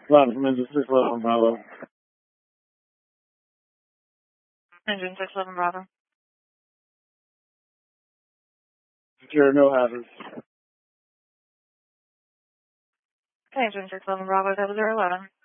Line from engine 611 Bravo. Engine 611 Bravo. Secure, no hazards. Engine 611 Bravo, 0011.